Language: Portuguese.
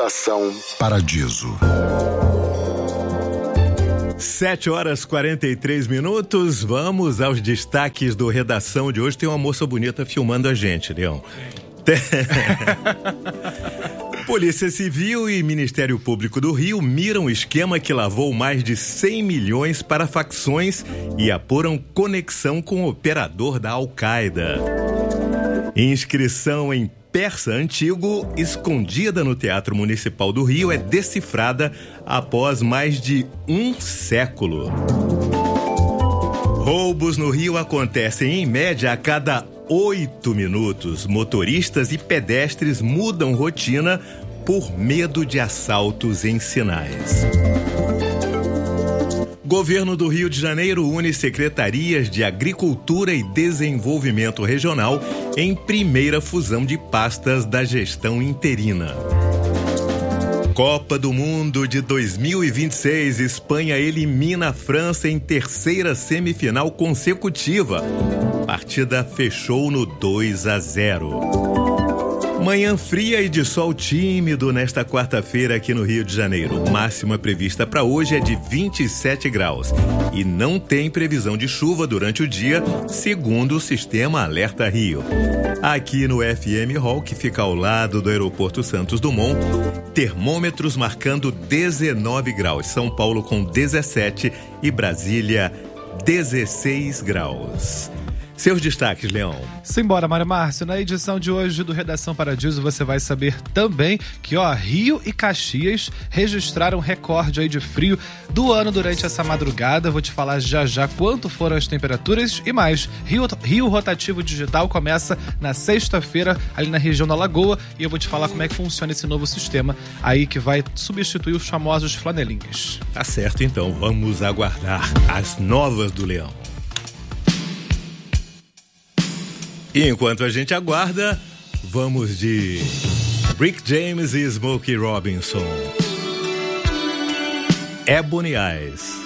Redação Paradiso. 7h43. Vamos aos destaques do Redação de hoje. Tem uma moça bonita filmando a gente, Leão. Polícia Civil e Ministério Público do Rio miram esquema que lavou mais de 100 milhões para facções e apuram conexão com o operador da Al-Qaeda. Inscrição em persa antigo, escondida no Teatro Municipal do Rio, é decifrada após mais de um século. Roubos no Rio acontecem em média a cada 8 minutos. Motoristas e pedestres mudam rotina por medo de assaltos em sinais. Governo do Rio de Janeiro une secretarias de Agricultura e Desenvolvimento Regional em primeira fusão de pastas da gestão interina. Copa do Mundo de 2026, Espanha elimina a França em terceira semifinal consecutiva. A partida fechou no 2-0. Manhã fria e de sol tímido nesta quarta-feira aqui no Rio de Janeiro. Máxima prevista para hoje é de 27 graus. E não tem previsão de chuva durante o dia, segundo o Sistema Alerta Rio. Aqui no FM Hall, que fica ao lado do Aeroporto Santos Dumont, termômetros marcando 19 graus. São Paulo com 17 e Brasília 16 graus. Seus destaques, Leão. Simbora, Mário Márcio. Na edição de hoje do Redação Paradiso, você vai saber também que, Rio e Caxias registraram recorde aí de frio do ano durante essa madrugada. Vou te falar já quanto foram as temperaturas e mais. Rio Rotativo Digital começa na sexta-feira ali na região da Lagoa e eu vou te falar como é que funciona esse novo sistema aí que vai substituir os famosos flanelinhas. Tá certo, então. Vamos aguardar as novas do Leão. E enquanto a gente aguarda, vamos de Rick James e Smokey Robinson. Ebony Eyes.